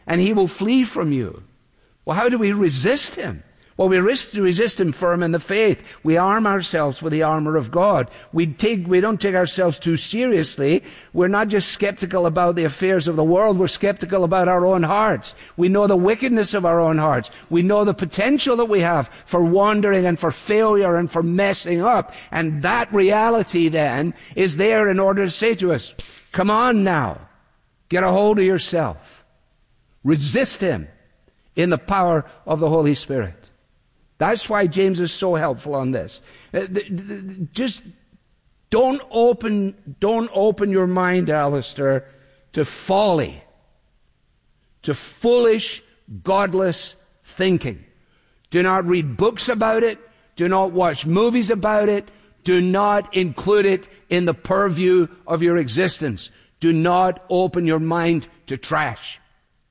and he will flee from you. Well, how do we resist him? Well, we resist him firm in the faith. We arm ourselves with the armor of God. We don't take ourselves too seriously. We're not just skeptical about the affairs of the world. We're skeptical about our own hearts. We know the wickedness of our own hearts. We know the potential that we have for wandering and for failure and for messing up. And that reality then is there in order to say to us, come on now. Get a hold of yourself. Resist him in the power of the Holy Spirit. That's why James is so helpful on this. Just don't open your mind, Alistair, to folly, to foolish, godless thinking. Do not read books about it. Do not watch movies about it. Do not include it in the purview of your existence. Do not open your mind to trash.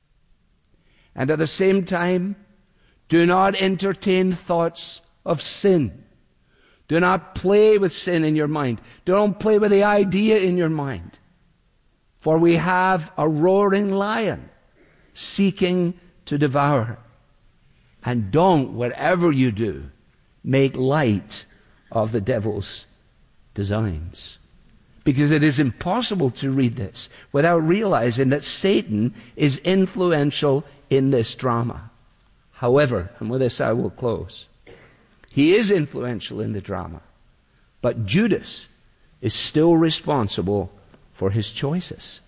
And at the same time, do not entertain thoughts of sin. Do not play with sin in your mind. Don't play with the idea in your mind. For we have a roaring lion seeking to devour. And don't, whatever you do, make light of the devil's designs. Because it is impossible to read this without realizing that Satan is influential in this drama. However, and with this I will close, he is influential in the drama, but Judas is still responsible for his choices.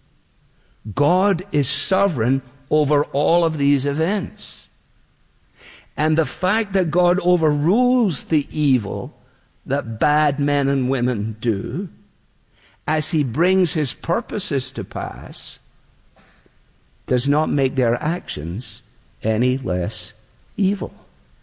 God is sovereign over all of these events. And the fact that God overrules the evil that bad men and women do as he brings his purposes to pass does not make their actions any less evil.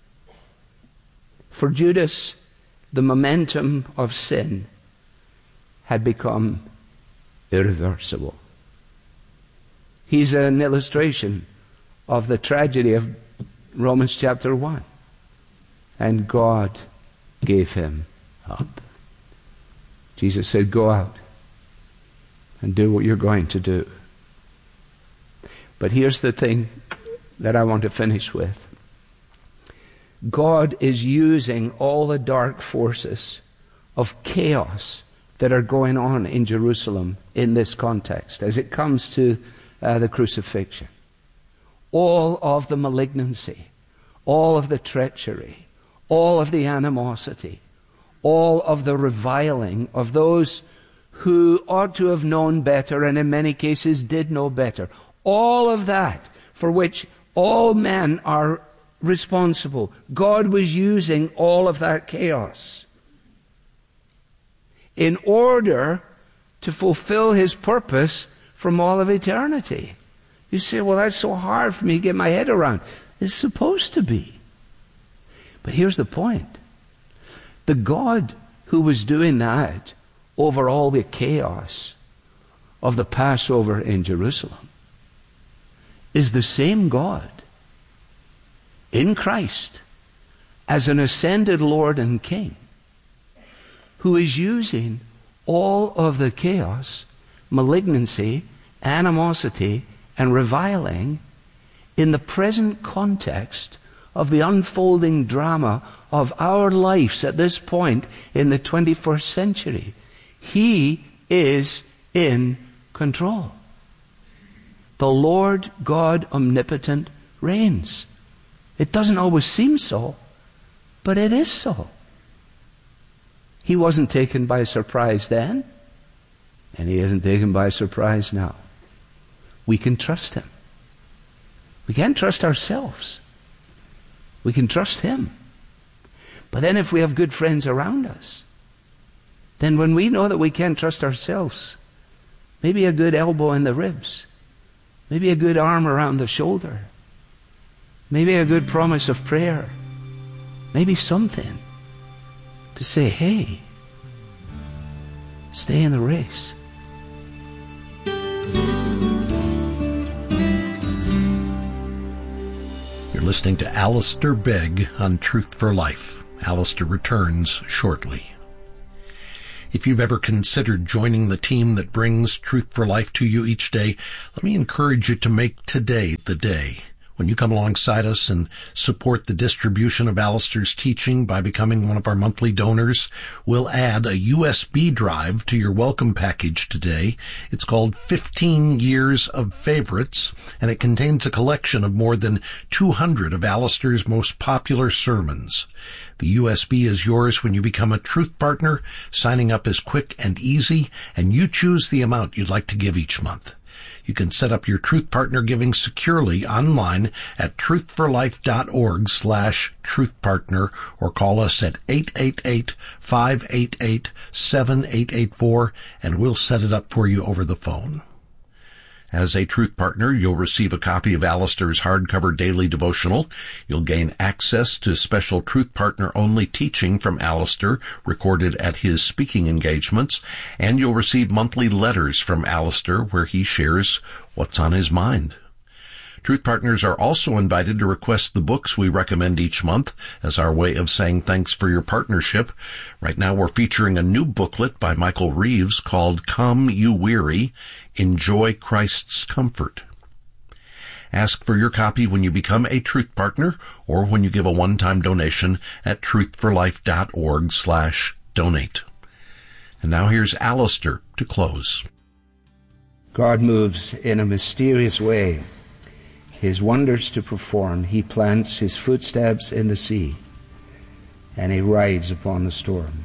For Judas, the momentum of sin had become irreversible. He's an illustration of the tragedy of Romans chapter 1. And God gave him up. Jesus said, go out and do what you're going to do. But here's the thing that I want to finish with. God is using all the dark forces of chaos that are going on in Jerusalem in this context as it comes to the crucifixion. All of the malignancy, all of the treachery, all of the animosity, all of the reviling of those who ought to have known better and in many cases did know better. All of that for which all men are responsible. God was using all of that chaos in order to fulfill his purpose from all of eternity. You say, well, that's so hard for me to get my head around. It's supposed to be. But here's the point. The God who was doing that over all the chaos of the Passover in Jerusalem is the same God in Christ as an ascended Lord and King who is using all of the chaos, malignancy, animosity, and reviling in the present context of the unfolding drama of our lives at this point in the 21st century. He is in control. The Lord God omnipotent reigns. It doesn't always seem so, but it is so. He wasn't taken by surprise then, and he isn't taken by surprise now. We can trust him. We can't trust ourselves. We can trust him. But then if we have good friends around us, then when we know that we can't trust ourselves, maybe a good elbow in the ribs, maybe a good arm around the shoulder, maybe a good promise of prayer, maybe something to say, hey, stay in the race. You're listening to Alistair Begg on Truth for Life. Alistair returns shortly. If you've ever considered joining the team that brings Truth for Life to you each day, let me encourage you to make today the day. When you come alongside us and support the distribution of Alistair's teaching by becoming one of our monthly donors, we'll add a USB drive to your welcome package today. It's called 15 Years of Favorites, and it contains a collection of more than 200 of Alistair's most popular sermons. The USB is yours when you become a Truth Partner. Signing up is quick and easy, and you choose the amount you'd like to give each month. You can set up your Truth Partner giving securely online at truthforlife.org/truthpartner or call us at 888-588-7884 and we'll set it up for you over the phone. As a Truth Partner, you'll receive a copy of Alistair's hardcover daily devotional. You'll gain access to special Truth Partner-only teaching from Alistair recorded at his speaking engagements, and you'll receive monthly letters from Alistair where he shares what's on his mind. Truth Partners are also invited to request the books we recommend each month as our way of saying thanks for your partnership. Right now we're featuring a new booklet by Michael Reeves called Come You Weary, Enjoy Christ's Comfort. Ask for your copy when you become a Truth Partner or when you give a one-time donation at truthforlife.org/donate. And now here's Alistair to close. God moves in a mysterious way. His wonders to perform, he plants his footsteps in the sea, and he rides upon the storm.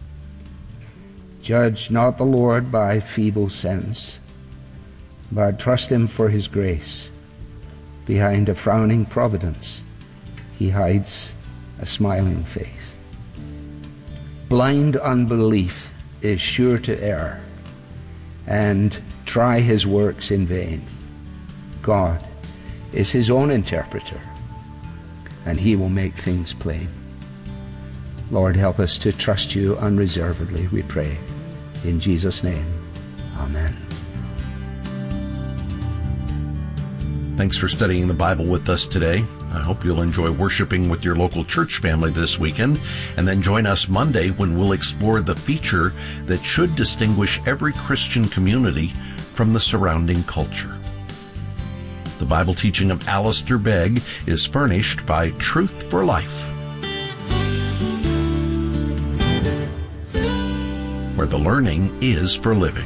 Judge not the Lord by feeble sense, but trust him for his grace. Behind a frowning providence, he hides a smiling face. Blind unbelief is sure to err and try his works in vain. God is his own interpreter, and he will make things plain. Lord, help us to trust you unreservedly, we pray. In Jesus' name, amen. Thanks for studying the Bible with us today. I hope you'll enjoy worshiping with your local church family this weekend, and then join us Monday when we'll explore the feature that should distinguish every Christian community from the surrounding culture. The Bible teaching of Alistair Begg is furnished by Truth for Life, where the learning is for living.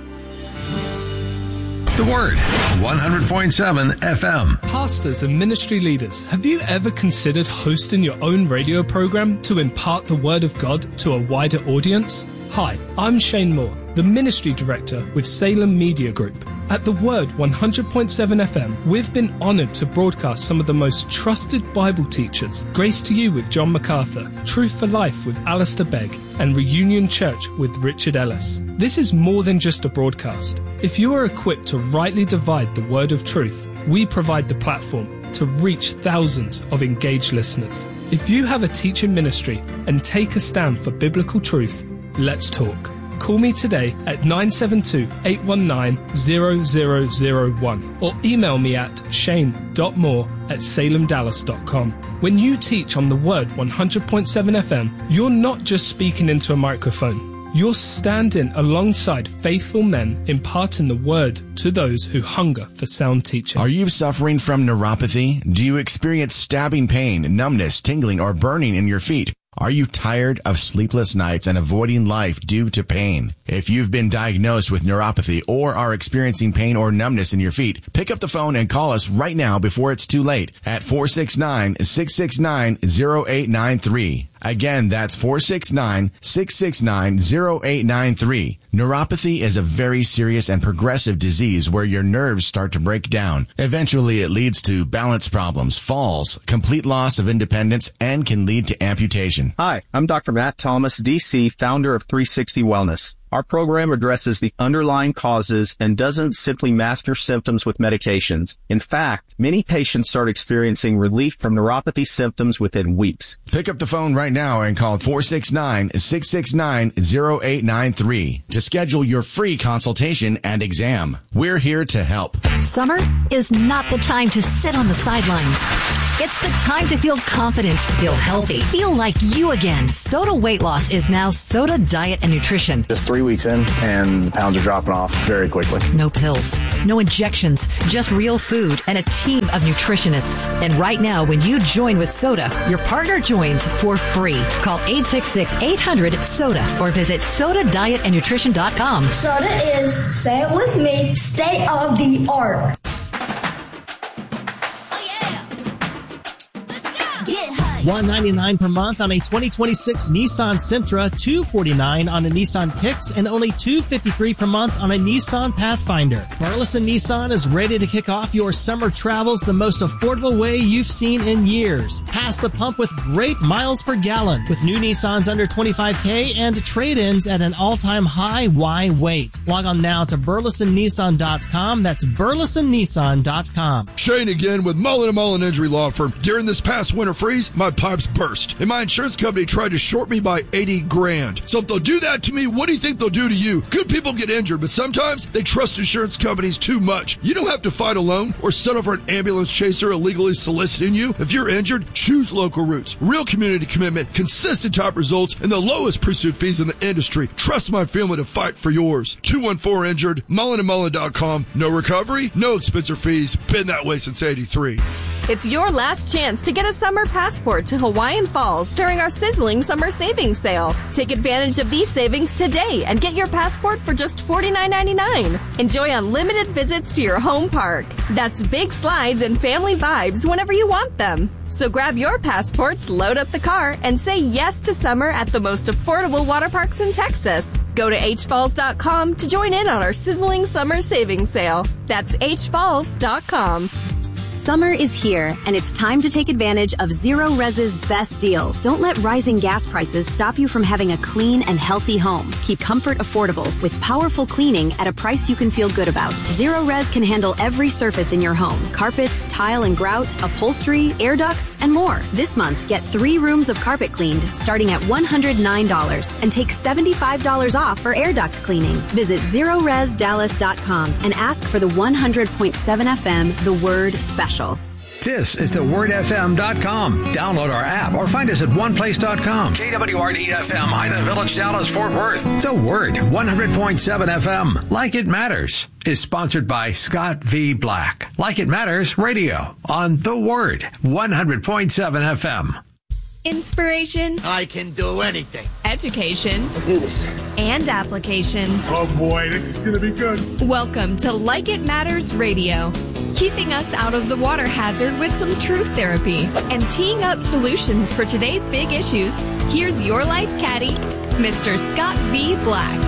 The Word, 100.7 FM. Pastors and ministry leaders, have you ever considered hosting your own radio program to impart the Word of God to a wider audience? Hi, I'm Shane Moore, the Ministry Director with Salem Media Group. At The Word 100.7 FM, we've been honored to broadcast some of the most trusted Bible teachers. Grace to You with John MacArthur, Truth for Life with Alistair Begg, and Reunion Church with Richard Ellis. This is more than just a broadcast. If you are equipped to rightly divide the word of truth, we provide the platform to reach thousands of engaged listeners. If you have a teaching ministry and take a stand for biblical truth, let's talk. Call me today at 972-819-0001 or email me at shane.moore@salemdallas.com. When you teach on the Word 100.7 FM, you're not just speaking into a microphone. You're standing alongside faithful men imparting the Word to those who hunger for sound teaching. Are you suffering from neuropathy? Do you experience stabbing pain, numbness, tingling, or burning in your feet? Are you tired of sleepless nights and avoiding life due to pain? If you've been diagnosed with neuropathy or are experiencing pain or numbness in your feet, pick up the phone and call us right now before it's too late at 469-669-0893. Again, that's 469-669-0893. Neuropathy is a very serious and progressive disease where your nerves start to break down. Eventually, it leads to balance problems, falls, complete loss of independence, and can lead to amputation. Hi, I'm Dr. Matt Thomas, DC, founder of 360 Wellness. Our program addresses the underlying causes and doesn't simply mask your symptoms with medications. In fact, many patients start experiencing relief from neuropathy symptoms within weeks. Pick up the phone right now and call 469-669-0893 to schedule your free consultation and exam. We're here to help. Summer is not the time to sit on the sidelines. It's the time to feel confident, feel healthy, feel like you again. Soda Weight Loss is now Soda Diet and Nutrition. Just 3 weeks in, and the pounds are dropping off very quickly. No pills, no injections, just real food and a team of nutritionists. And right now, when you join with Soda, your partner joins for free. Call 866-800-SODA or visit SodaDietAndNutrition.com. Soda is, say it with me, state of the art. $199 per month on a 2026 Nissan Sentra, $249 on a Nissan Kicks, and only $253 per month on a Nissan Pathfinder. Burleson Nissan is ready to kick off your summer travels the most affordable way you've seen in years. Pass the pump with great miles per gallon, with new Nissans under $25K and trade-ins at an all-time high. Why wait? Log on now to BurlesonNissan.com. That's BurlesonNissan.com. Shane again with Mullen & Mullen Injury Law Firm. During this past winter freeze, my pipes burst, and my insurance company tried to short me by $80,000. So if they'll do that to me, what do you think they'll do to you? Good people get injured, but sometimes they trust insurance companies too much. You don't have to fight alone or settle for an ambulance chaser illegally soliciting you. If you're injured, choose local routes. Real community commitment, consistent top results, and the lowest pre-suit fees in the industry. Trust my family to fight for yours. 214-INJURED, mullenandmullen.com. No recovery, no expense or fees. Been that way since '83. It's your last chance to get a summer passport to Hawaiian Falls during our sizzling summer savings sale. Take advantage of these savings today and get your passport for just $49.99. Enjoy unlimited visits to your home park. That's big slides and family vibes whenever you want them. So grab your passports, load up the car, and say yes to summer at the most affordable water parks in Texas. Go to hfalls.com to join in on our sizzling summer savings sale. That's hfalls.com. Summer is here, and it's time to take advantage of Zero Res's best deal. Don't let rising gas prices stop you from having a clean and healthy home. Keep comfort affordable with powerful cleaning at a price you can feel good about. Zero Res can handle every surface in your home. Carpets, tile and grout, upholstery, air ducts, and more. This month, get 3 rooms of carpet cleaned starting at $109 and take $75 off for air duct cleaning. Visit ZeroResDallas.com and ask for the 100.7 FM The Word Special. This is thewordfm.com. Download our app or find us at oneplace.com. KWRD-FM, Highland Village, Dallas, Fort Worth. The Word, 100.7 FM. Like It Matters is sponsored by Scott V. Black. Like It Matters Radio on The Word, 100.7 FM. Inspiration. I can do anything. Education. Let's do this. And application. Oh boy, this is going to be good. Welcome to Like It Matters Radio. Keeping us out of the water hazard with some truth therapy and teeing up solutions for today's big issues. Here's your life caddy, Mr. Scott V. Black.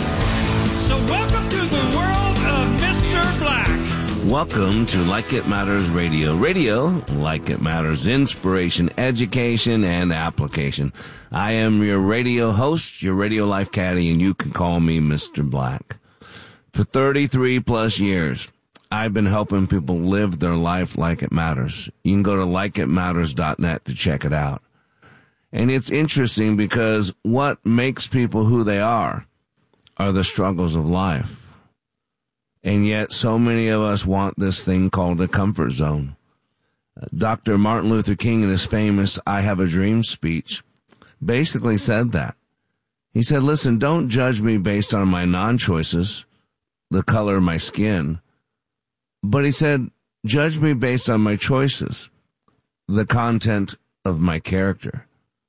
So welcome to the world of Mr. Black. Welcome to Like It Matters Radio. Radio, like it matters, inspiration, education, and application. I am your radio host, your radio life caddy, and you can call me Mr. Black. For 33 plus years, I've been helping people live their life like it matters. You can go to likeitmatters.net to check it out. And it's interesting because what makes people who they are the struggles of life. And yet so many of us want this thing called a comfort zone. Dr. Martin Luther King in his famous I Have a Dream speech basically said that. He said, listen, don't judge me based on my non-choices, the color of my skin. But he said, judge me based on my choices, the content of my character.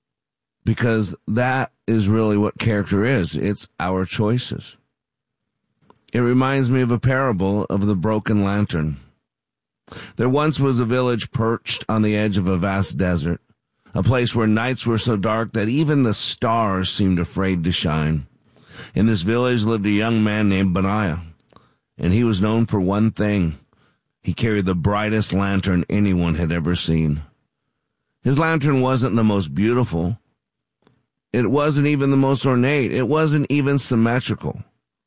Because that is really what character is. It's our choices. It reminds me of a parable of the broken lantern. There once was a village perched on the edge of a vast desert, a place where nights were so dark that even the stars seemed afraid to shine. In this village lived a young man named Benaiah, and he was known for one thing. He carried the brightest lantern anyone had ever seen. His lantern wasn't the most beautiful. It wasn't even the most ornate. It wasn't even symmetrical.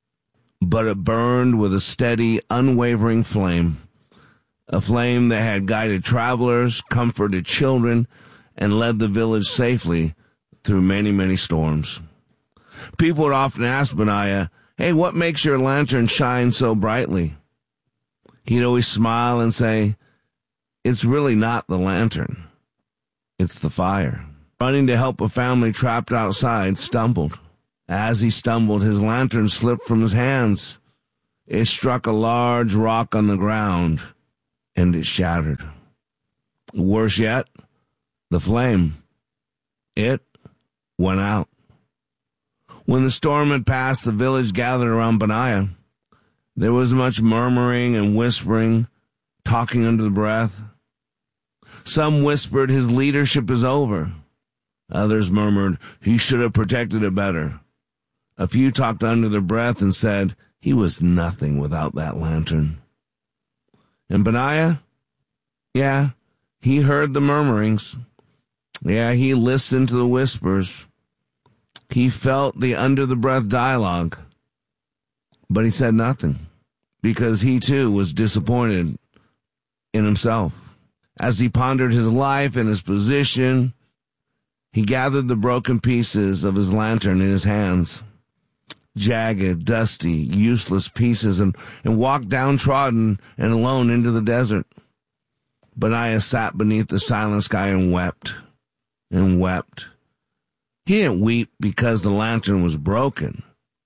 But it burned with a steady, unwavering flame, a flame that had guided travelers, comforted children, and led the village safely through many, many storms. People would often ask Benaiah, hey, what makes your lantern shine so brightly? He'd always smile and say, it's really not the lantern. It's the fire. Running to help a family trapped outside, stumbled. As he stumbled, his lantern slipped from his hands. It struck a large rock on the ground, and it shattered. Worse yet, the flame, it went out. When the storm had passed, the village gathered around Benaiah. There was much murmuring and whispering, talking under the breath. Some whispered, his leadership is over. Others murmured, he should have protected it better. A few talked under their breath and said, he was nothing without that lantern. And Benaiah? Yeah, he heard the murmurings. Yeah, he listened to the whispers. He felt the under-the-breath dialogue. But he said nothing, because he too was disappointed in himself. As he pondered his life and his position, he gathered the broken pieces of his lantern in his hands. Jagged, dusty, useless pieces, and walked downtrodden and alone into the desert. Benaiah sat beneath the silent sky and wept and wept. He didn't weep because the lantern was broken,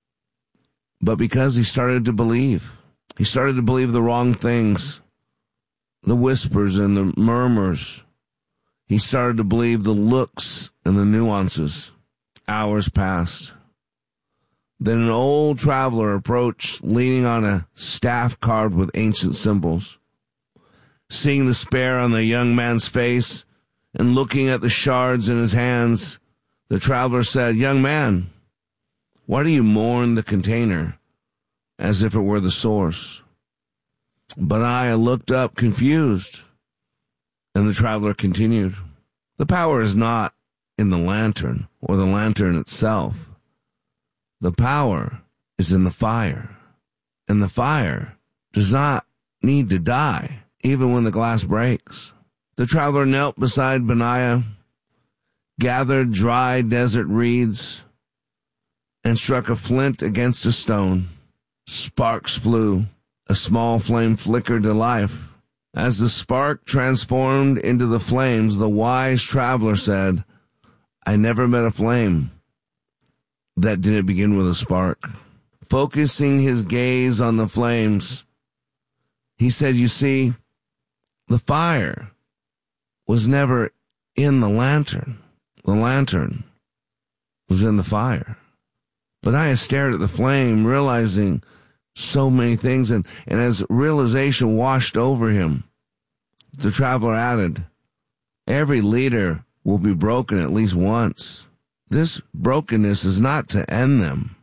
but because he started to believe. He started to believe the wrong things, the whispers and the murmurs. He started to believe the looks and the nuances. Hours passed. Then an old traveler approached, leaning on a staff carved with ancient symbols. Seeing the despair on the young man's face and looking at the shards in his hands, the traveler said, young man, why do you mourn the container as if it were the source? Benaiah looked up confused, and the traveler continued, the power is not in the lantern or the lantern itself. The power is in the fire, and the fire does not need to die, even when the glass breaks. The traveler knelt beside Benaiah, gathered dry desert reeds, and struck a flint against a stone. Sparks flew. A small flame flickered to life. As the spark transformed into the flames, the wise traveler said, I never met a flame that didn't begin with a spark. Focusing his gaze on the flames, he said, you see, the fire was never in the lantern. The lantern was in the fire. Benaiah stared at the flame, realizing so many things, and as realization washed over him, the traveler added, every leader will be broken at least once. This brokenness is not to end them,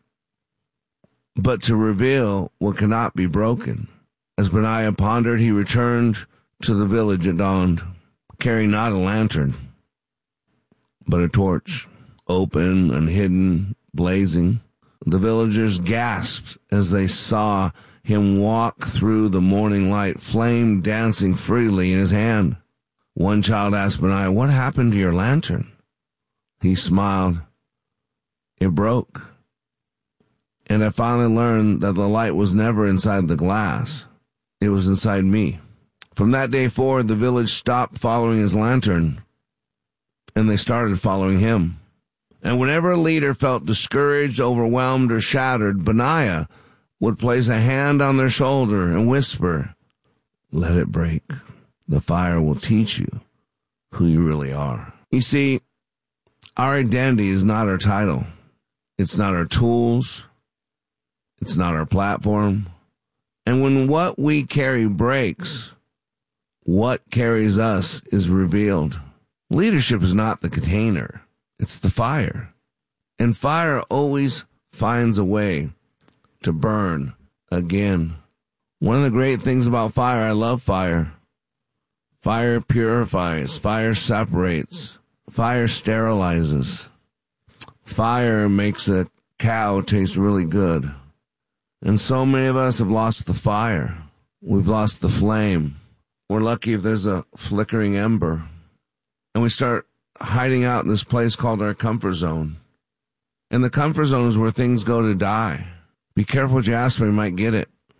but to reveal what cannot be broken. As Benaiah pondered, he returned to the village at dawn, carrying not a lantern, but a torch, open and hidden, blazing. The villagers gasped as they saw him walk through the morning light, flame dancing freely in his hand. One child asked Benaiah, what happened to your lantern? He smiled. It broke. And I finally learned that the light was never inside the glass. It was inside me. From that day forward, the village stopped following his lantern, and they started following him. And whenever a leader felt discouraged, overwhelmed, or shattered, Benaiah would place a hand on their shoulder and whisper, let it break. The fire will teach you who you really are. You see, our identity is not our title. It's not our tools. It's not our platform. And when what we carry breaks, what carries us is revealed. Leadership is not the container. It's the fire. And fire always finds a way to burn again. One of the great things about fire, I love fire. Fire purifies. Fire separates. Fire sterilizes. Fire makes a cow taste really good. And so many of us have lost the fire. We've lost the flame. We're lucky if there's a flickering ember. And we start hiding out in this place called our comfort zone. And the comfort zone is where things go to die. Be careful what you ask for, you might get it.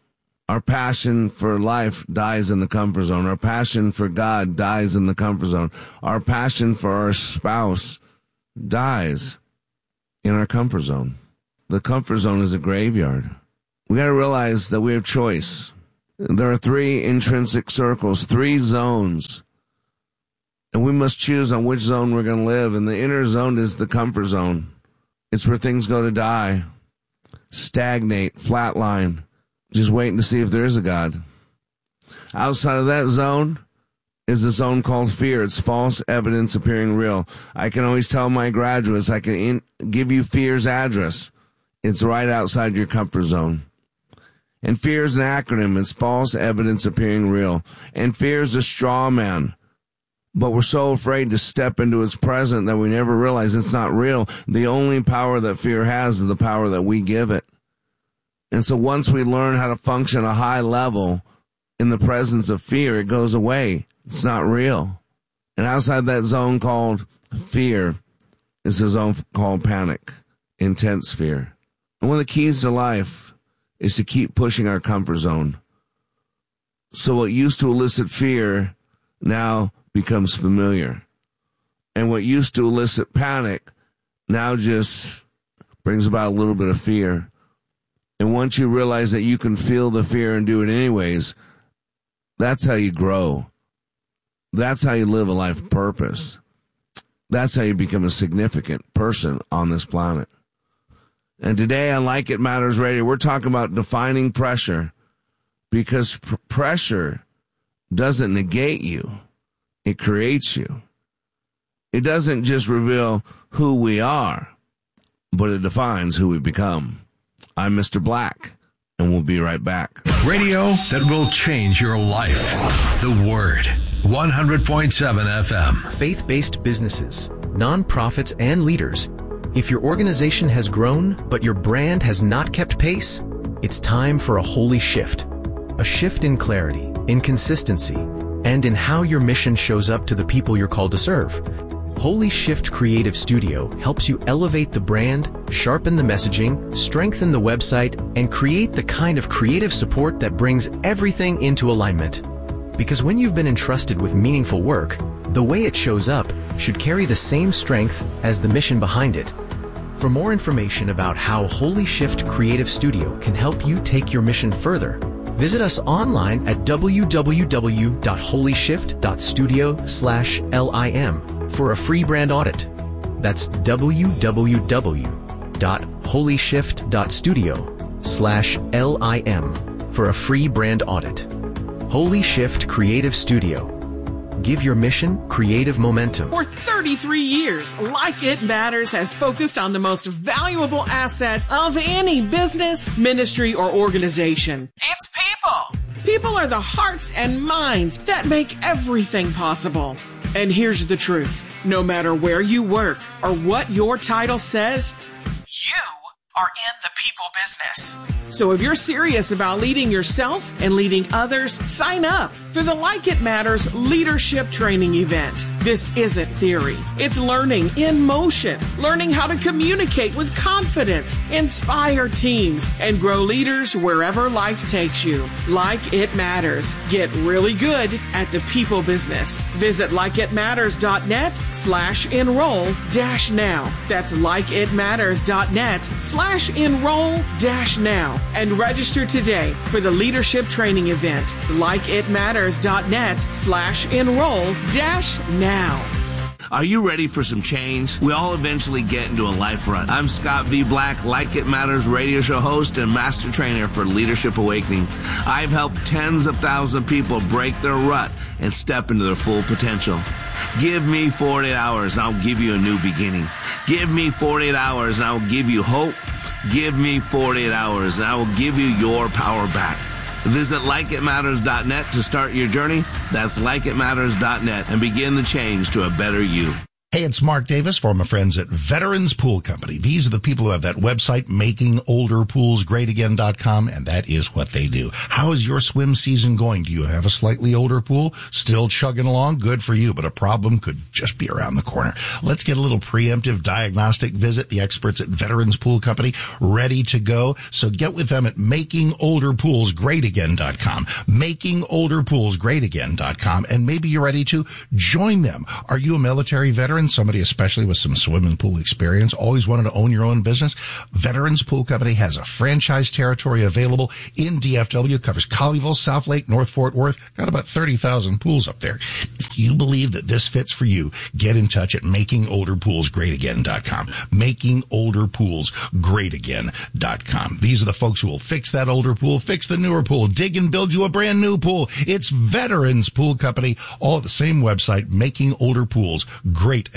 Our passion for life dies in the comfort zone. Our passion for God dies in the comfort zone. Our passion for our spouse dies in our comfort zone. The comfort zone is a graveyard. We got to realize that we have choice. There are 3 intrinsic circles, 3 zones, and we must choose on which zone we're going to live. And the inner zone is the comfort zone. It's where things go to die, stagnate, flatline, just waiting to see if there is a God. Outside of that zone is a zone called fear. It's false evidence appearing real. I can always tell my graduates, I can give you fear's address. It's right outside your comfort zone. And fear is an acronym. It's false evidence appearing real. And fear is a straw man. But we're so afraid to step into its presence that we never realize it's not real. The only power that fear has is the power that we give it. And so once we learn how to function a high level in the presence of fear, it goes away. It's not real. And outside that zone called fear is a zone called panic, intense fear. And one of the keys to life is to keep pushing our comfort zone. So what used to elicit fear now becomes familiar. And what used to elicit panic now just brings about a little bit of fear. And once you realize that you can feel the fear and do it anyways, that's how you grow. That's how you live a life of purpose. That's how you become a significant person on this planet. And today on Like It Matters Radio, we're talking about defining pressure, because pressure doesn't negate you. It creates you. It doesn't just reveal who we are, but it defines who we become. I'm Mr. Black, and we'll be right back. Radio that will change your life. The Word. 100.7 FM. Faith-based businesses, nonprofits, and leaders. If your organization has grown, but your brand has not kept pace, it's time for a holy shift. A shift in clarity, in consistency, and in how your mission shows up to the people you're called to serve. Holy Shift Creative Studio helps you elevate the brand, sharpen the messaging, strengthen the website, and create the kind of creative support that brings everything into alignment. Because when you've been entrusted with meaningful work, the way it shows up should carry the same strength as the mission behind it. For more information about how Holy Shift Creative Studio can help you take your mission further, visit us online at www.holyshift.studio/LIM for a free brand audit. That's www.holyshift.studio/LIM for a free brand audit. Holy Shift Creative Studio. Give your mission creative momentum. For 33 years, Like It Matters has focused on the most valuable asset of any business, ministry, or organization. It's people. People are the hearts and minds that make everything possible. And here's the truth. No matter where you work or what your title says, you are in the people business. So if you're serious about leading yourself and leading others, sign up for the Like It Matters Leadership Training Event. This isn't theory. It's learning in motion. Learning how to communicate with confidence, inspire teams, and grow leaders wherever life takes you. Like It Matters. Get really good at the people business. Visit likeitmatters.net/enroll-now. That's likeitmatters.net/enroll-now. And register today for the leadership training event. likeitmatters.net/enroll-now. Are you ready for some change? We all eventually get into a life rut. I'm Scott V. Black, Like It Matters radio show host and master trainer for Leadership Awakening. I've helped tens of thousands of people break their rut and step into their full potential. Give me 48 hours and I'll give you a new beginning. Give me 48 hours and I will give you hope. Give me 48 hours and I will give you your power back. Visit likeitmatters.net to start your journey. That's likeitmatters.net and begin the change to a better you. Hey, it's Mark Davis for my friends at Veterans Pool Company. These are the people who have that website, makingolderpoolsgreatagain.com, and that is what they do. How is your swim season going? Do you have a slightly older pool? Still chugging along? Good for you, but a problem could just be around the corner. Let's get a little preemptive diagnostic visit. The experts at Veterans Pool Company ready to go. So get with them at makingolderpoolsgreatagain.com, makingolderpoolsgreatagain.com, and maybe you're ready to join them. Are you a military veteran? Somebody especially with some swimming pool experience, always wanted to own your own business? Veterans Pool Company has a franchise territory available in DFW, covers Colleyville, South Lake, North Fort Worth, got about 30,000 pools up there. If you believe that this fits for you, get in touch at makingolderpoolsgreatagain.com, makingolderpoolsgreatagain.com. These are the folks who will fix that older pool, fix the newer pool, dig and build you a brand new pool. It's Veterans Pool Company, all at the same website, makingolderpoolsgreatagain.com.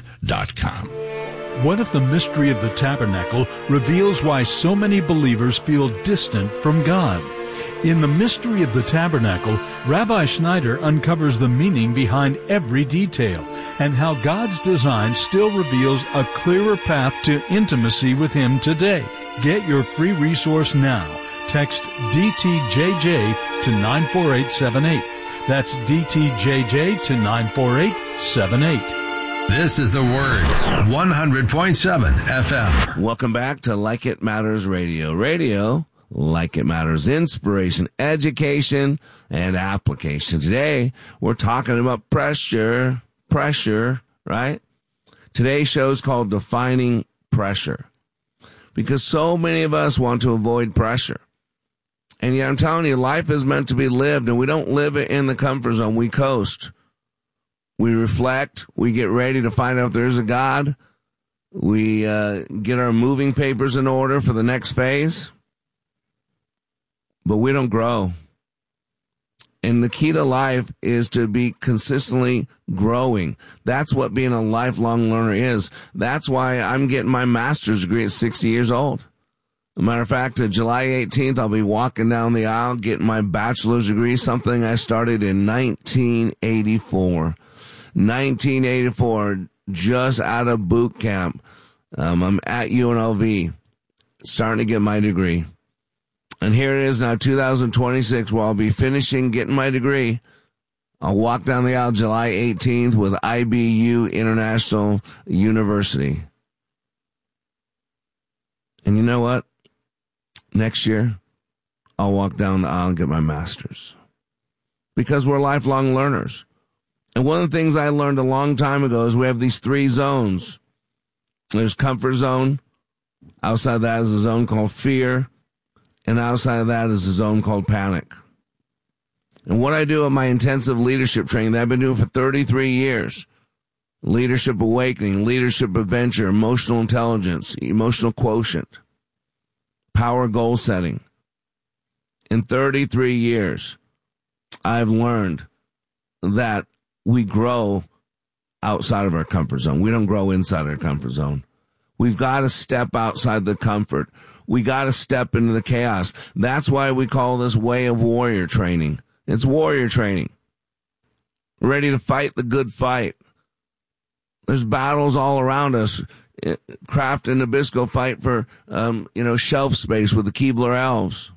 What if the mystery of the tabernacle reveals why so many believers feel distant from God? In The Mystery of the Tabernacle, Rabbi Schneider uncovers the meaning behind every detail and how God's design still reveals a clearer path to intimacy with Him today. Get your free resource now. Text DTJJ to 94878. That's DTJJ to 94878. This is The Word, 100.7 FM. Welcome back to Like It Matters Radio. Radio, like it matters, inspiration, education, and application. Today, we're talking about pressure, right? Today's show is called Defining Pressure, because so many of us want to avoid pressure. And yet I'm telling you, life is meant to be lived, and we don't live it in the comfort zone. We coast. We reflect. We get ready to find out if there's a God. We get our moving papers in order for the next phase. But we don't grow. And the key to life is to be consistently growing. That's what being a lifelong learner is. That's why I'm getting my master's degree at 60 years old. As a matter of fact, July 18th, I'll be walking down the aisle getting my bachelor's degree, something I started in 1984. 1984, just out of boot camp. I'm at UNLV, starting to get my degree. And here it is now, 2026, where I'll be finishing getting my degree. I'll walk down the aisle July 18th with IBU International University. And you know what? Next year, I'll walk down the aisle and get my master's. Because we're lifelong learners. And one of the things I learned a long time ago is we have these three zones. There's comfort zone. Outside of that is a zone called fear. And outside of that is a zone called panic. And what I do in my intensive leadership training that I've been doing for 33 years, leadership awakening, leadership adventure, emotional intelligence, emotional quotient, power goal setting. In 33 years, I've learned that we grow outside of our comfort zone. We don't grow inside our comfort zone. We've got to step outside the comfort. We got to step into the chaos. That's why we call this way of warrior training. It's warrior training. We're ready to fight the good fight. There's battles all around us. Kraft and Nabisco fight for, shelf space with the Keebler elves.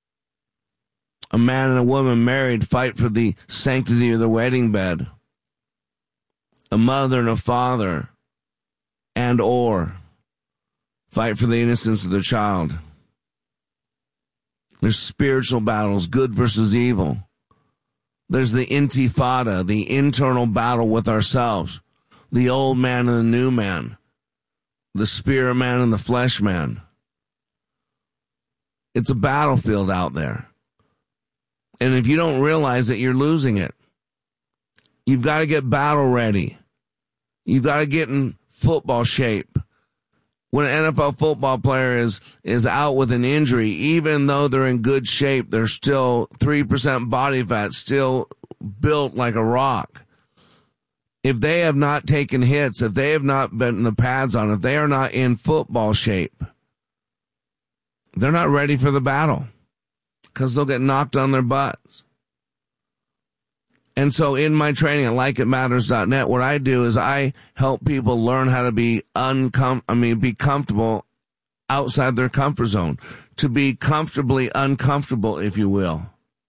A man and a woman married fight for the sanctity of their wedding bed. A mother and a father or fight for the innocence of their child. There's spiritual battles, good versus evil. There's the intifada, the internal battle with ourselves. The old man and the new man. The spirit man and the flesh man. It's a battlefield out there. And if you don't realize that, you're losing it. You've got to get battle ready. You've got to get in football shape. When an NFL football player is out with an injury, even though they're in good shape, they're still 3% body fat, still built like a rock. If they have not taken hits, if they have not been the pads on, if they are not in football shape, they're not ready for the battle. Because they'll get knocked on their butts. And so in my training at likeitmatters.net, what I do is I help people learn how to be be comfortable outside their comfort zone, to be comfortably uncomfortable, if you will.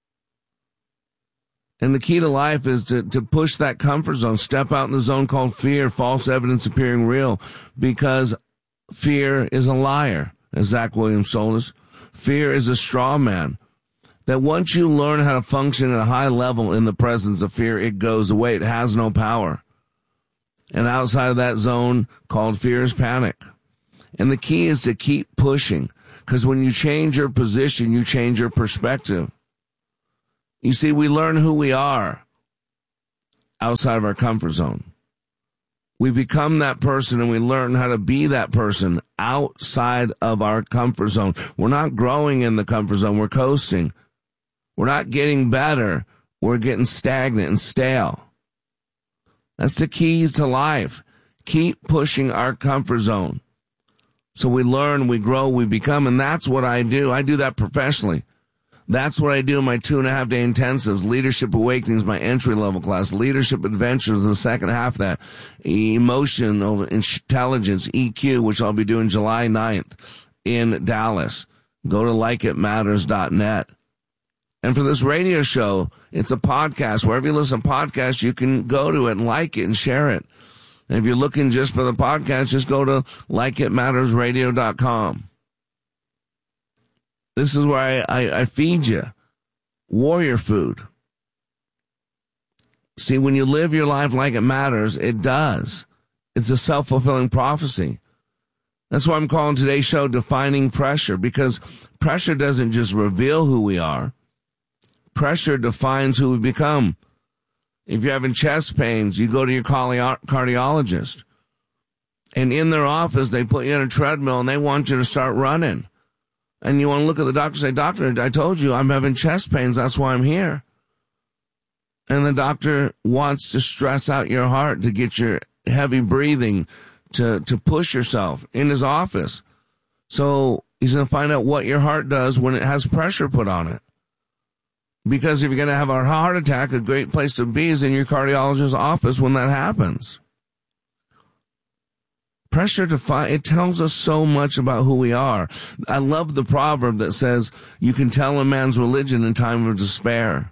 And the key to life is to push that comfort zone, step out in the zone called fear, false evidence appearing real, because fear is a liar, as Zach Williams told us. Fear is a straw man. That once you learn how to function at a high level in the presence of fear, it goes away. It has no power. And outside of that zone called fear is panic. And the key is to keep pushing, because when you change your position, you change your perspective. You see, we learn who we are outside of our comfort zone. We become that person, and we learn how to be that person outside of our comfort zone. We're not growing in the comfort zone. We're coasting. We're not getting better. We're getting stagnant and stale. That's the keys to life. Keep pushing our comfort zone. So we learn, we grow, we become, and that's what I do. I do that professionally. That's what I do in my 2.5-day intensives. Leadership Awakenings, my entry-level class. Leadership Adventures, the second half of that. Emotional Intelligence, EQ, which I'll be doing July 9th in Dallas. Go to likeitmatters.net. And for this radio show, it's a podcast. Wherever you listen to podcasts, you can go to it and like it and share it. And if you're looking just for the podcast, just go to likeitmattersradio.com. This is where I feed you warrior food. See, when you live your life like it matters, it does. It's a self-fulfilling prophecy. That's why I'm calling today's show Defining Pressure, because pressure doesn't just reveal who we are. Pressure defines who we become. If you're having chest pains, you go to your cardiologist. And in their office, they put you on a treadmill and they want you to start running. And you want to look at the doctor and say, "Doctor, I told you I'm having chest pains. That's why I'm here." And the doctor wants to stress out your heart, to get your heavy breathing, to push yourself in his office. So he's going to find out what your heart does when it has pressure put on it. Because if you're going to have a heart attack, a great place to be is in your cardiologist's office when that happens. Pressure it tells us so much about who we are. I love the proverb that says, you can tell a man's religion in time of despair.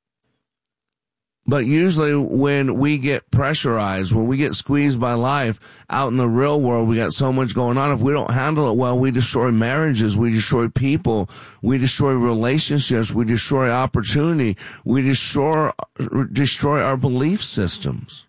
But usually when we get pressurized, when we get squeezed by life, out in the real world, we got so much going on. If we don't handle it well, we destroy marriages, we destroy people, we destroy relationships, we destroy opportunity, we destroy our belief systems.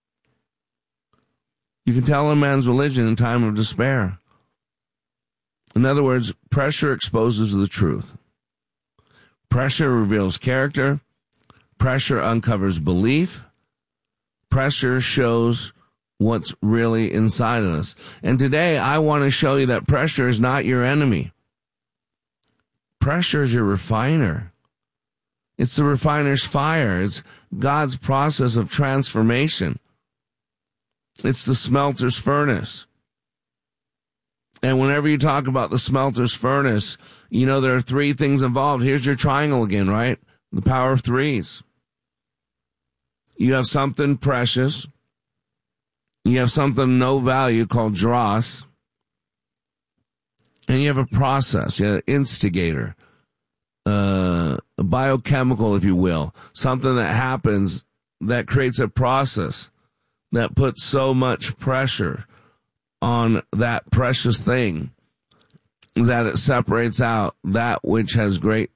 You can tell a man's religion in time of despair. In other words, pressure exposes the truth. Pressure reveals character. Pressure uncovers belief. Pressure shows what's really inside of us. And today, I want to show you that pressure is not your enemy. Pressure is your refiner. It's the refiner's fire. It's God's process of transformation. It's the smelter's furnace. And whenever you talk about the smelter's furnace, you know there are three things involved. Here's your triangle again, right? The power of threes. You have something precious. You have something no value called dross. And you have a process, you have an instigator, a biochemical, if you will, something that happens that creates a process that puts so much pressure on that precious thing that it separates out that which has great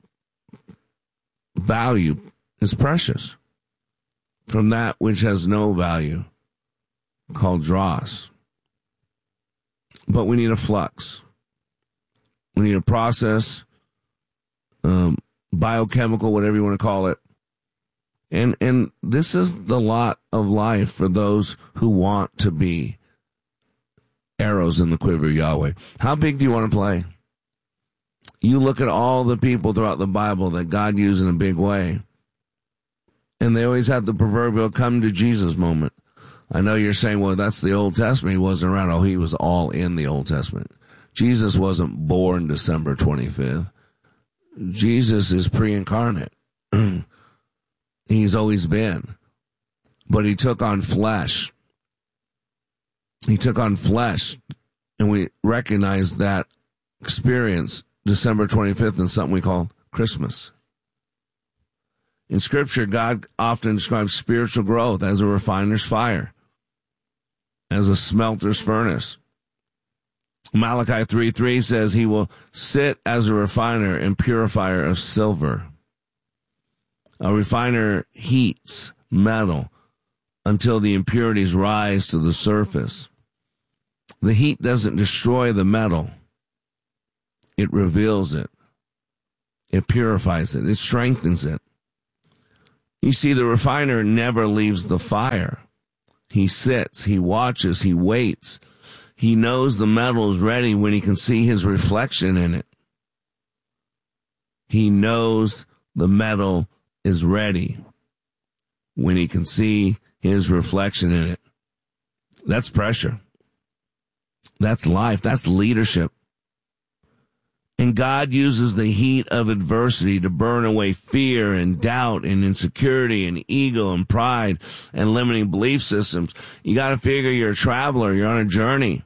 value is precious from that which has no value, called dross. But we need a flux. We need a process, biochemical, whatever you want to call it. And this is the lot of life for those who want to be arrows in the quiver of Yahweh. How big do you want to play? You look at all the people throughout the Bible that God used in a big way, and they always have the proverbial come to Jesus moment. I know you're saying, well, that's the Old Testament. He wasn't around. Oh, he was all in the Old Testament. Jesus wasn't born December 25th. Jesus is pre-incarnate. He's always been. But he took on flesh. He took on flesh. And we recognize that experience December 25th in something we call Christmas. In Scripture, God often describes spiritual growth as a refiner's fire, as a smelter's furnace. Malachi 3:3 says he will sit as a refiner and purifier of silver. A refiner heats metal until the impurities rise to the surface. The heat doesn't destroy the metal. It reveals it. It purifies it. It strengthens it. You see, the refiner never leaves the fire. He sits, he watches, he waits. He knows the metal is ready when he can see his reflection in it. He knows the metal is ready when he can see his reflection in it. That's pressure. That's life. That's leadership. And God uses the heat of adversity to burn away fear and doubt and insecurity and ego and pride and limiting belief systems. You got to figure you're a traveler. You're on a journey.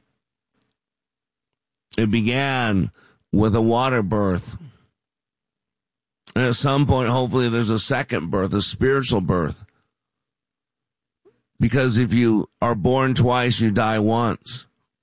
It began with a water birth. And at some point, hopefully, there's a second birth, a spiritual birth. Because if you are born twice, you die once.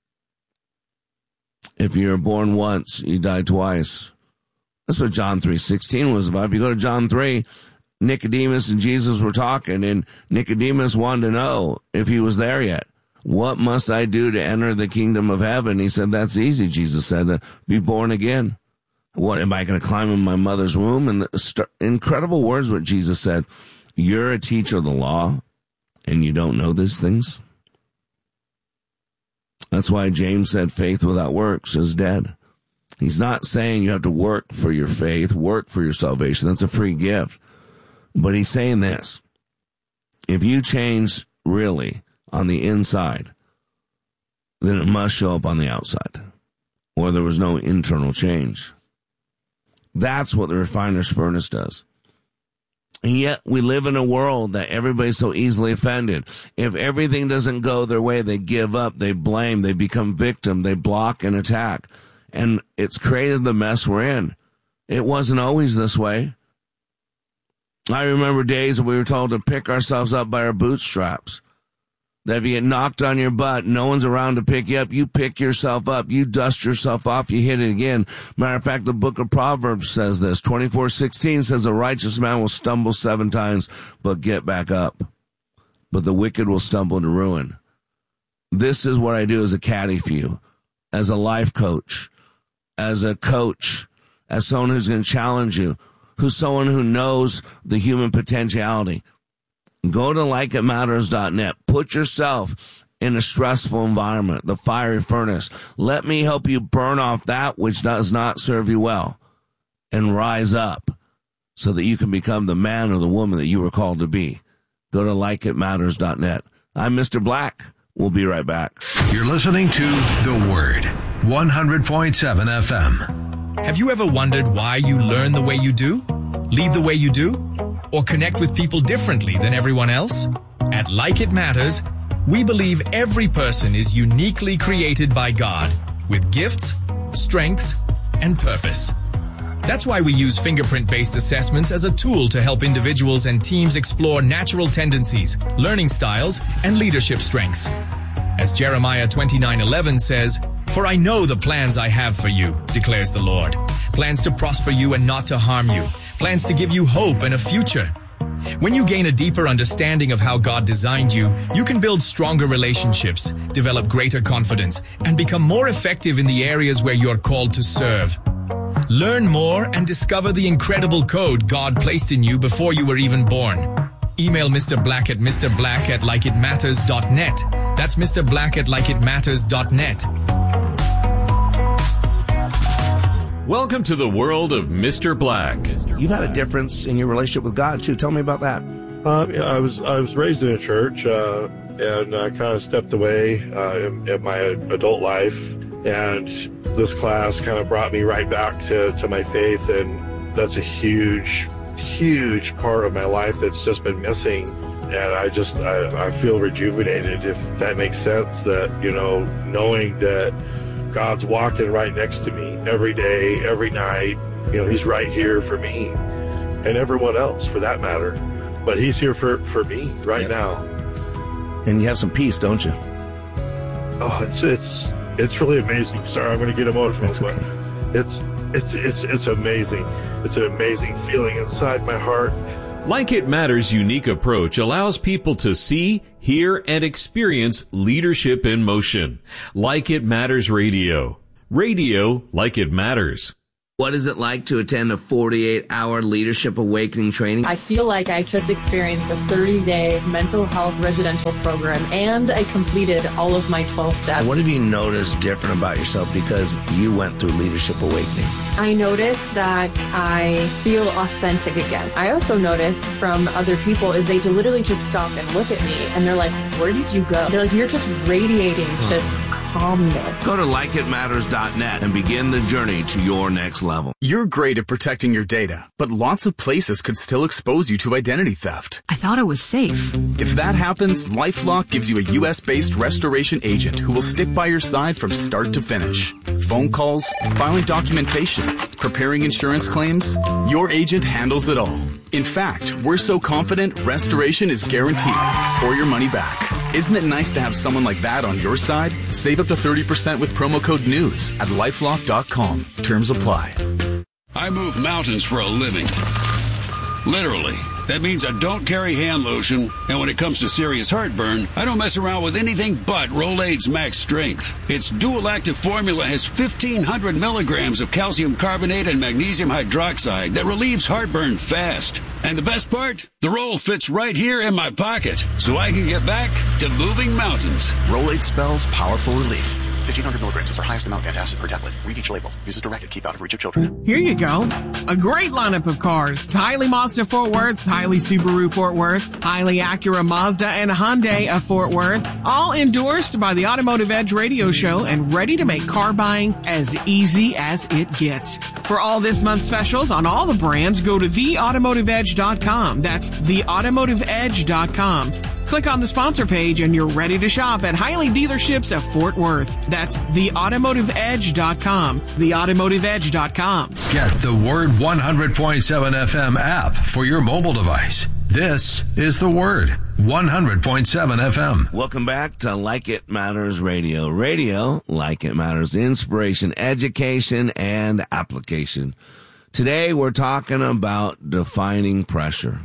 If you're born once, you die twice. That's what John 3:16 was about. If you go to John 3, Nicodemus and Jesus were talking, and Nicodemus wanted to know if he was there yet. What must I do to enter the kingdom of heaven? He said, that's easy, Jesus said, to be born again. What, am I going to climb in my mother's womb? And incredible words what Jesus said. You're a teacher of the law, and you don't know these things? That's why James said faith without works is dead. He's not saying you have to work for your faith, work for your salvation. That's a free gift. But he's saying this. If you change really on the inside, then it must show up on the outside, or there was no internal change. That's what the refiner's furnace does. And yet we live in a world that everybody's so easily offended. If everything doesn't go their way, they give up, they blame, they become victim, they block and attack. And it's created the mess we're in. It wasn't always this way. I remember days when we were told to pick ourselves up by our bootstraps. That if you get knocked on your butt, no one's around to pick you up. You pick yourself up. You dust yourself off. You hit it again. Matter of fact, the book of Proverbs says this. 24:16 says, a righteous man will stumble 7 times, but get back up. But the wicked will stumble to ruin. This is what I do as a caddy for you, as a life coach, as a coach, as someone who's going to challenge you, who's someone who knows the human potentiality. Go to likeitmatters.net. Put yourself in a stressful environment, the fiery furnace. Let me help you burn off that which does not serve you well and rise up so that you can become the man or the woman that you were called to be. Go to likeitmatters.net. I'm Mr. Black. We'll be right back. You're listening to The Word, 100.7 FM. Have you ever wondered why you learn the way you do, lead the way you do, or connect with people differently than everyone else? At Like It Matters, we believe every person is uniquely created by God with gifts, strengths, and purpose. That's why we use fingerprint-based assessments as a tool to help individuals and teams explore natural tendencies, learning styles, and leadership strengths. As Jeremiah 29:11 says, "For I know the plans I have for you, declares the Lord. Plans to prosper you and not to harm you. Plans to give you hope and a future." When you gain a deeper understanding of how God designed you, you can build stronger relationships, develop greater confidence, and become more effective in the areas where you're called to serve. Learn more and discover the incredible code God placed in you before you were even born. Email Mr. Black at mrblack@likeitmatters.net. That's Mr. Black at likeitmatters.net. Welcome to the world of Mr. Black. You've had a difference in your relationship with God, too. Tell me about that. I was raised in a church, and I kind of stepped away in my adult life. And this class kind of brought me right back to my faith, and that's a huge huge part of my life that's just been missing. And I feel rejuvenated, if that makes sense, that, knowing that God's walking right next to me every day, every night. He's right here for me and everyone else for that matter. But he's here for me right now. And you have some peace, don't you? Oh, it's really amazing. Sorry, I'm going to get emotional, but it's amazing. It's an amazing feeling inside my heart. Like It Matters' unique approach allows people to see, hear, and experience leadership in motion. Like It Matters Radio. Radio like it matters. What is it like to attend a 48-hour Leadership Awakening training? I feel like I just experienced a 30-day mental health residential program, and I completed all of my 12 steps. What have you noticed different about yourself because you went through Leadership Awakening? I noticed that I feel authentic again. I also noticed from other people is they literally just stop and look at me, and they're like, where did you go? They're like, you're just radiating just calmness. Go to likeitmatters.net and begin the journey to your next level. You're great at protecting your data, but lots of places could still expose you to identity theft. I thought it was safe. If that happens, LifeLock gives you a U.S.-based restoration agent who will stick by your side from start to finish. Phone calls, filing documentation, preparing insurance claims, your agent handles it all. In fact, we're so confident restoration is guaranteed or your money back. Isn't it nice to have someone like that on your side? Save up to 30% with promo code NEWS at LifeLock.com. Terms apply. I move mountains for a living. Literally. That means I don't carry hand lotion, and when it comes to serious heartburn, I don't mess around with anything but Rolaids Max Strength. Its dual-active formula has 1,500 milligrams of calcium carbonate and magnesium hydroxide that relieves heartburn fast. And the best part? The roll fits right here in my pocket, so I can get back to moving mountains. Rolaids spells powerful relief. 1,500 milligrams is our highest amount of antacid per tablet. Read each label. Use as directed. Keep out of reach of children. Here you go. A great lineup of cars. Hiley Mazda Fort Worth, Hiley Subaru Fort Worth, Hiley Acura Mazda, and Hyundai of Fort Worth. All endorsed by the Automotive Edge radio show and ready to make car buying as easy as it gets. For all this month's specials on all the brands, go to theautomotiveedge.com. That's theautomotiveedge.com. Click on the sponsor page and you're ready to shop at Hiley dealerships of Fort Worth. That's theautomotiveedge.com. Theautomotiveedge.com. Get the Word 100.7 FM app for your mobile device. This is the Word 100.7 FM. Welcome back to Like It Matters Radio. Radio, like it matters, inspiration, education, and application. Today we're talking about defining pressure.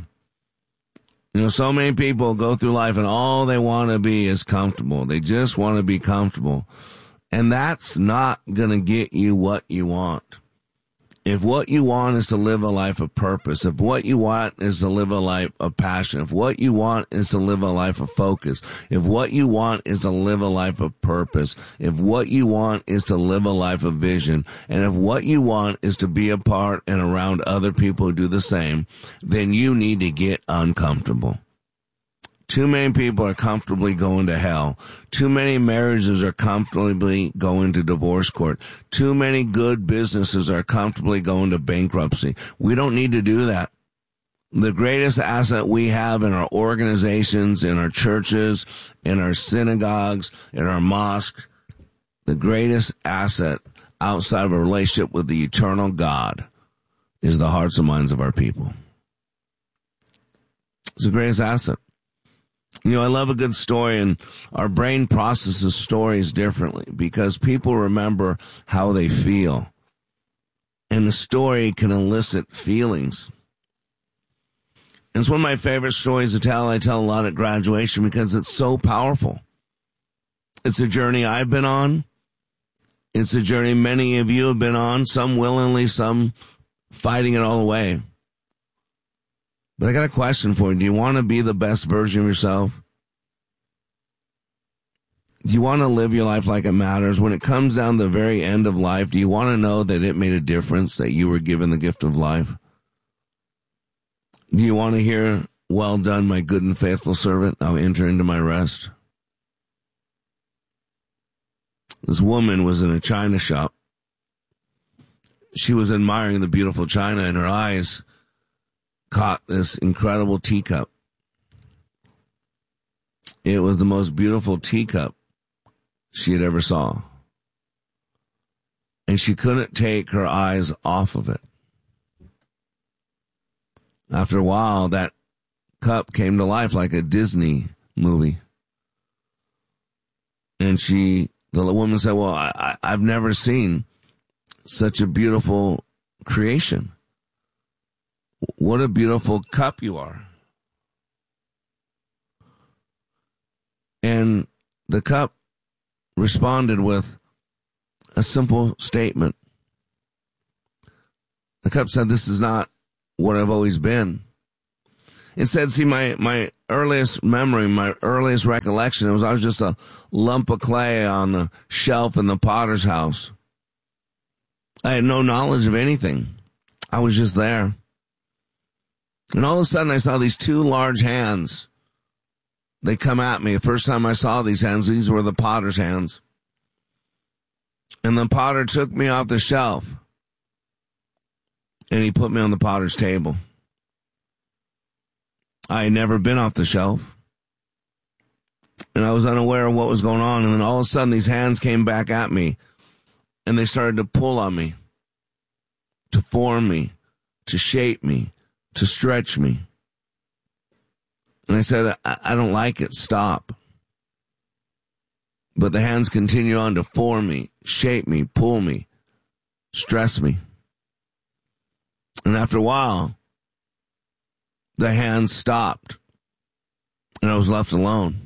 So many people go through life and all they want to be is comfortable. They just want to be comfortable. And that's not going to get you what you want. If what you want is to live a life of purpose, if what you want is to live a life of passion, if what you want is to live a life of focus, if what you want is to live a life of purpose, if what you want is to live a life of vision, and if what you want is to be a part and around other people who do the same, then you need to get uncomfortable. Too many people are comfortably going to hell. Too many marriages are comfortably going to divorce court. Too many good businesses are comfortably going to bankruptcy. We don't need to do that. The greatest asset we have in our organizations, in our churches, in our synagogues, in our mosques, the greatest asset outside of a relationship with the eternal God is the hearts and minds of our people. It's the greatest asset. I love a good story, and our brain processes stories differently because people remember how they feel. And the story can elicit feelings. And it's one of my favorite stories to tell. I tell a lot at graduation because it's so powerful. It's a journey I've been on. It's a journey many of you have been on, some willingly, some fighting it all the way. But I got a question for you. Do you want to be the best version of yourself? Do you want to live your life like it matters? When it comes down to the very end of life, do you want to know that it made a difference, that you were given the gift of life? Do you want to hear, well done, my good and faithful servant, now enter into my rest? This woman was in a china shop. She was admiring the beautiful china, and her eyes caught this incredible teacup. It was the most beautiful teacup she had ever saw. And she couldn't take her eyes off of it. After a while, that cup came to life like a Disney movie. And the woman said, well, I've never seen such a beautiful creation. What a beautiful cup you are. And the cup responded with a simple statement. The cup said, this is not what I've always been. It said, see, my earliest memory, my earliest recollection, I was just a lump of clay on a shelf in the potter's house. I had no knowledge of anything. I was just there. And all of a sudden I saw these two large hands. They come at me. The first time I saw these hands, these were the potter's hands. And the potter took me off the shelf. And he put me on the potter's table. I had never been off the shelf. And I was unaware of what was going on. And then all of a sudden these hands came back at me. And they started to pull on me. To form me. To shape me. To stretch me. And I said, I don't like it. Stop. But the hands continue on to form me, shape me, pull me, stress me. And after a while, the hands stopped. And I was left alone.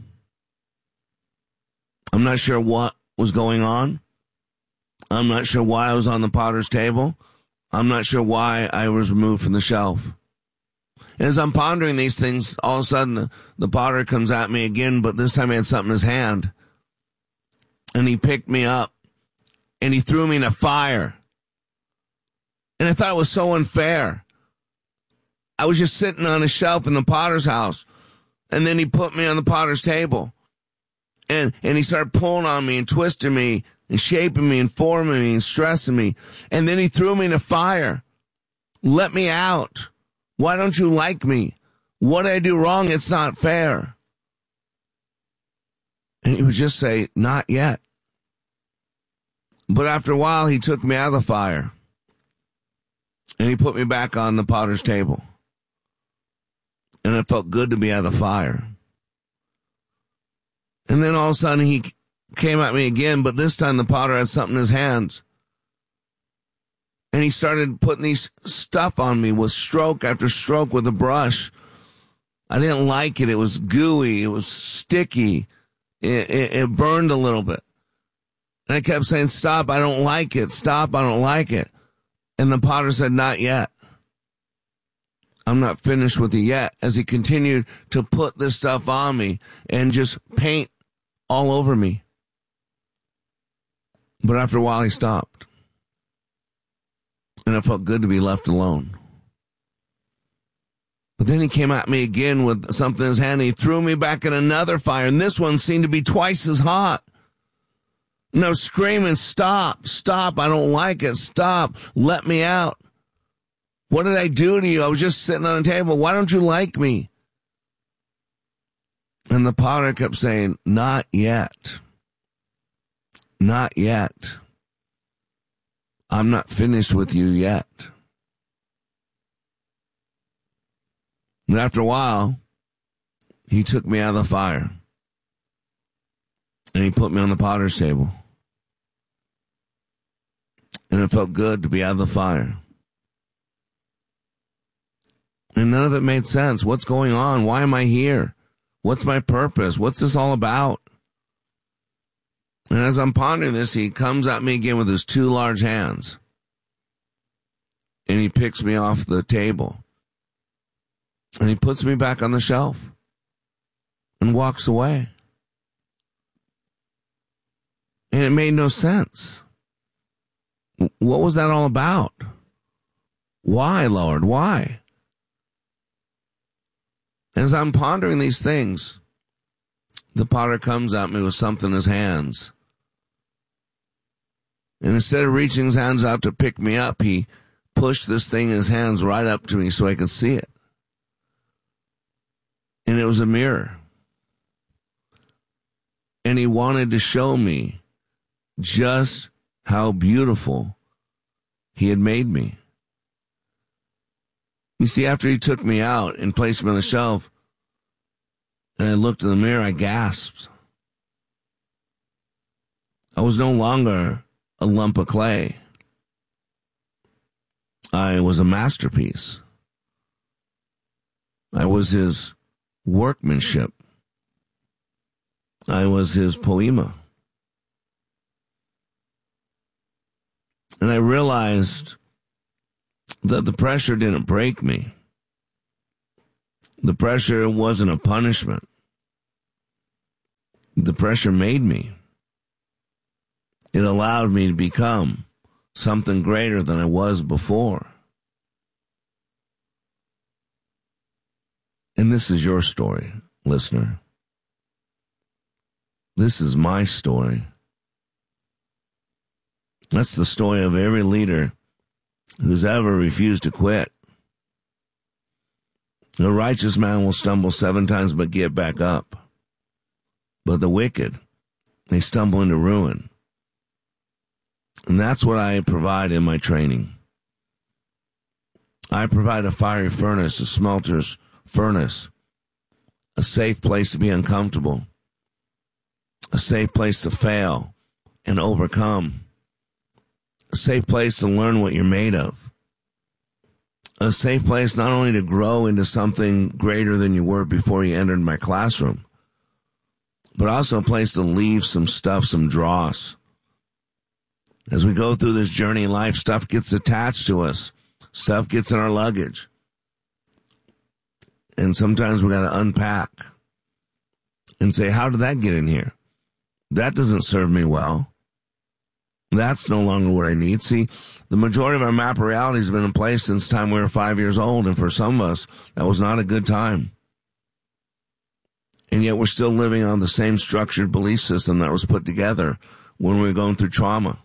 I'm not sure what was going on. I'm not sure why I was on the potter's table. I'm not sure why I was removed from the shelf. And as I'm pondering these things, all of a sudden the potter comes at me again, but this time he had something in his hand. And he picked me up and he threw me in a fire. And I thought it was so unfair. I was just sitting on a shelf in the potter's house. And then he put me on the potter's table. And he started pulling on me and twisting me and shaping me and forming me and stressing me. And then he threw me in a fire. Let me out. Why don't you like me? What did I do wrong? It's not fair. And he would just say, not yet. But after a while, he took me out of the fire. And he put me back on the potter's table. And it felt good to be out of the fire. And then all of a sudden, he came at me again, but this time the potter had something in his hands. And he started putting these stuff on me with stroke after stroke with a brush. I didn't like it. It was gooey. It was sticky. It burned a little bit. And I kept saying, stop, I don't like it. Stop, I don't like it. And the potter said, not yet. I'm not finished with it yet. As he continued to put this stuff on me and just paint all over me. But after a while, he stopped. And it felt good to be left alone. But then he came at me again with something in his hand. And he threw me back in another fire. And this one seemed to be twice as hot. And I was screaming, stop, stop. I don't like it. Stop. Let me out. What did I do to you? I was just sitting on a table. Why don't you like me? And the potter kept saying, not yet. Not yet. I'm not finished with you yet. And after a while, he took me out of the fire. And he put me on the potter's table. And it felt good to be out of the fire. And none of it made sense. What's going on? Why am I here? What's my purpose? What's this all about? And as I'm pondering this, he comes at me again with his two large hands. And he picks me off the table. And he puts me back on the shelf. And walks away. And it made no sense. What was that all about? Why, Lord? Why? As I'm pondering these things, the potter comes at me with something in his hands. And instead of reaching his hands out to pick me up, he pushed this thing in his hands right up to me so I could see it. And it was a mirror. And he wanted to show me just how beautiful he had made me. You see, after he took me out and placed me on the shelf, and I looked in the mirror, I gasped. I was no longer a lump of clay. I was a masterpiece. I was his workmanship. I was his poema. And I realized that the pressure didn't break me. The pressure wasn't a punishment. The pressure made me. It allowed me to become something greater than I was before. And this is your story, listener. This is my story. That's the story of every leader who's ever refused to quit. The righteous man will stumble 7 times but get back up. But the wicked, they stumble into ruin. And that's what I provide in my training. I provide a fiery furnace, a smelter's furnace, a safe place to be uncomfortable, a safe place to fail and overcome, a safe place to learn what you're made of, a safe place not only to grow into something greater than you were before you entered my classroom, but also a place to leave some stuff, some dross. As we go through this journey in life, stuff gets attached to us. Stuff gets in our luggage. And sometimes we got to unpack and say, how did that get in here? That doesn't serve me well. That's no longer what I need. See, the majority of our map of reality has been in place since the time we were 5 years old. And for some of us, that was not a good time. And yet we're still living on the same structured belief system that was put together when we were going through trauma.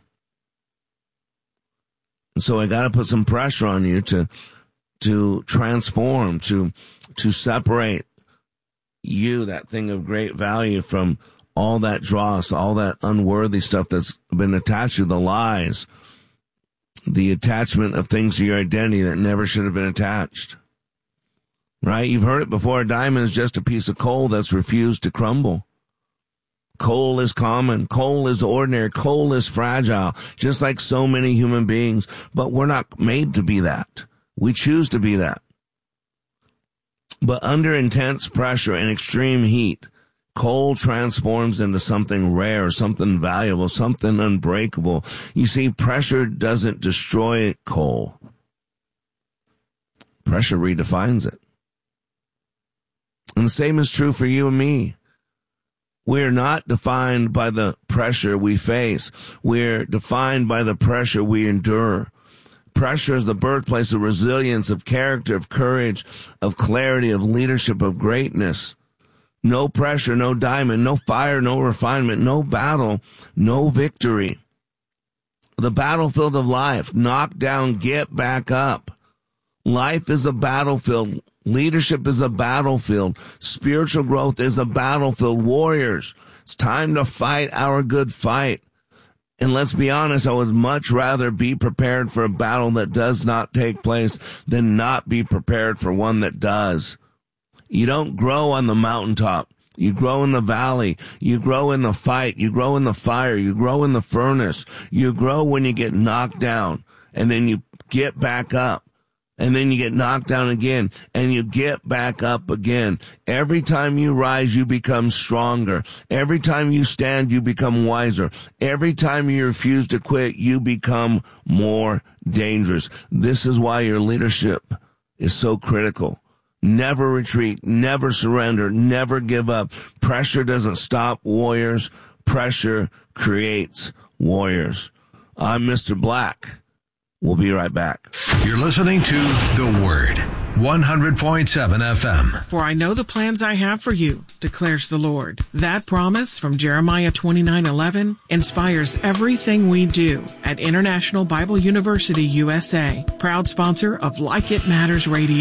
And so I got to put some pressure on you to transform, to separate you, that thing of great value, from all that dross, all that unworthy stuff that's been attached to the lies, the attachment of things to your identity that never should have been attached. Right? You've heard it before. A diamond is just a piece of coal that's refused to crumble. Coal is common. Coal is ordinary. Coal is fragile, just like so many human beings. But we're not made to be that. We choose to be that. But under intense pressure and extreme heat, coal transforms into something rare, something valuable, something unbreakable. You see, pressure doesn't destroy coal. Pressure redefines it. And the same is true for you and me. We're not defined by the pressure we face. We're defined by the pressure we endure. Pressure is the birthplace of resilience, of character, of courage, of clarity, of leadership, of greatness. No pressure, no diamond, no fire, no refinement, no battle, no victory. The battlefield of life, knock down, get back up. Life is a battlefield. Leadership is a battlefield. Spiritual growth is a battlefield. Warriors, it's time to fight our good fight. And let's be honest, I would much rather be prepared for a battle that does not take place than not be prepared for one that does. You don't grow on the mountaintop. You grow in the valley. You grow in the fight. You grow in the fire. You grow in the furnace. You grow when you get knocked down, and then you get back up. And then you get knocked down again, and you get back up again. Every time you rise, you become stronger. Every time you stand, you become wiser. Every time you refuse to quit, you become more dangerous. This is why your leadership is so critical. Never retreat, never surrender, never give up. Pressure doesn't stop warriors. Pressure creates warriors. I'm Mr. Black. We'll be right back. You're listening to The Word, 100.7 FM. For I know the plans I have for you, declares the Lord. That promise from Jeremiah 29:11 inspires everything we do at International Bible University USA, proud sponsor of Like It Matters Radio.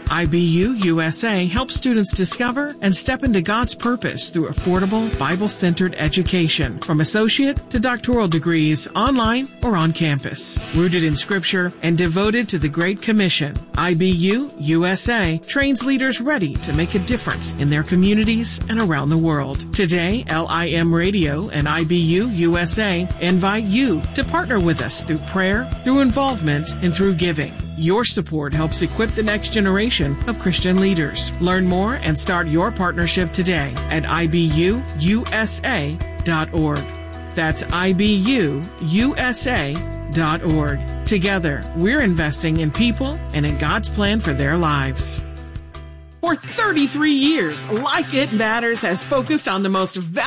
IBU USA helps students discover and step into God's purpose through affordable, Bible-centered education, from associate to doctoral degrees, online or on campus. Rooted in Scripture and devoted to the Great Commission, IBU USA trains leaders ready to make a difference in their communities and around the world. Today, LIM Radio and IBU USA invite you to partner with us through prayer, through involvement, and through giving. Your support helps equip the next generation of Christian leaders. Learn more and start your partnership today at IBUUSA.org. That's IBUUSA.org. Together, we're investing in people and in God's plan for their lives. For 33 years, Like It Matters has focused on the most valuable